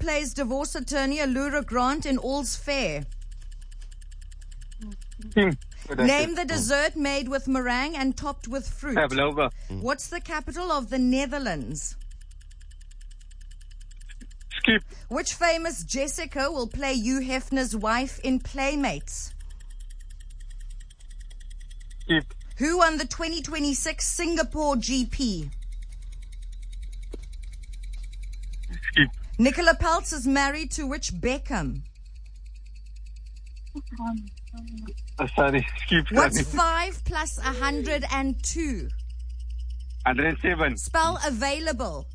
plays divorce attorney Allura Grant in All's Fair? Name the dessert made with meringue and topped with fruit. Pavlova. What's the capital of the Netherlands? Skip. Which famous Jessica will play Hugh Hefner's wife in Playmates? Skip. Who won the 2026 Singapore GP? Skip. Nicola Peltz is married to which Beckham? Sorry. Skip. What's 5 plus 102? 107. Spell available.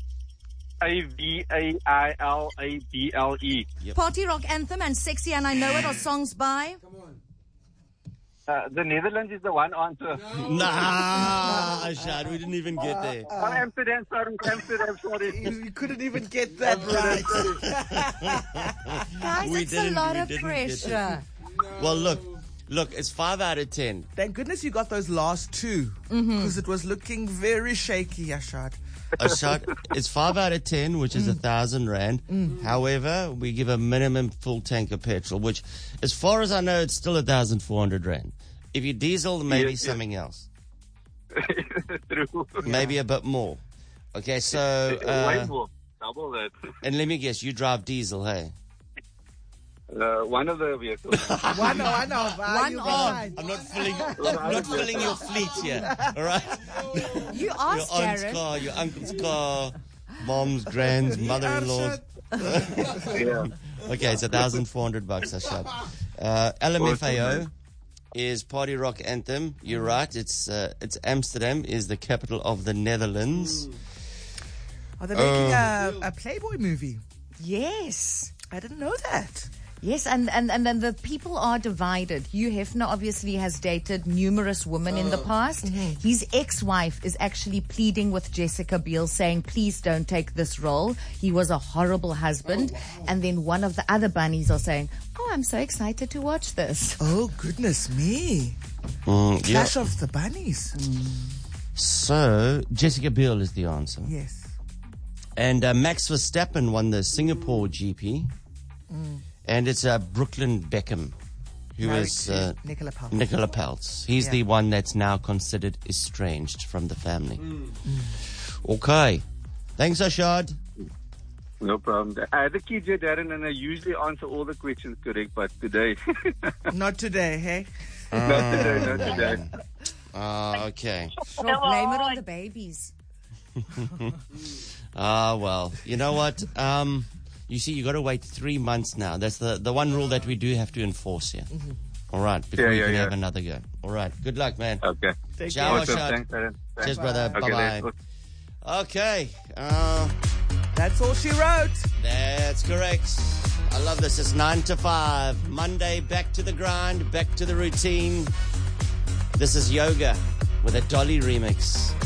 AVAILABLE. Party Rock Anthem and Sexy and I Know It are songs by? The Netherlands is the one answer. Nah, Ashad, we didn't even get there. Amsterdam, sorry. You couldn't even get that right. Guys, We it's a didn't- lot we of didn't get pressure. Well, look, it's 5 out of 10. Thank goodness you got those last two. Because it was looking very shaky, Ashad. Ashad, it's 5 out of 10, which is 1,000 rand. However, we give a minimum full tank of petrol, which, as far as I know, it's still 1,400 rand. If you diesel, maybe Yes. something else. True. Maybe a bit more. Okay, so, Way more. Double that. and let me guess, you drive diesel, hey? One of the vehicles. One of. One of. I'm not filling your fleet here, all right? You Your asked, aunt's Jared. car, your uncle's car, mom's, grand's, mother-in-law's. Yeah. Okay, it's $1,400, Ashad. LMFAO is Party Rock Anthem. You're right. It's Amsterdam is the capital of the Netherlands. Are they making a Playboy movie? Yes. I didn't know that. Yes, and then the people are divided. Hugh Hefner obviously has dated numerous women in the past. His ex-wife is actually pleading with Jessica Biel, saying, please don't take this role. He was a horrible husband. And then one of the other bunnies are saying, oh, I'm so excited to watch this. Oh, goodness me. Yeah. Clash of the Bunnies. So Jessica Biel is the answer. Yes. And Max Verstappen won the Singapore GP. And it's Brooklyn Beckham, who Married is to Nicola Peltz. Nicola Peltz. He's Yeah. the one that's now considered estranged from the family. Okay. Thanks, Ashad. No problem. I had the kids here, Darren, and I usually answer all the questions correct, but today. Not today, hey? Not today. Okay. Sure, blame it on the babies. Well, you know what? You see, you got to wait 3 months now. That's the one rule that we do have to enforce here. All right, before you can have another go. All right, good luck, man. Okay. Ciao, Awesome. Ashad. Thanks, Darren. Cheers, brother. Okay, Bye-bye. then. Okay, That's all she wrote. that's correct. I love this. It's 9 to 5. Monday, back to the grind, back to the routine. This is Yoga with a Dolly remix.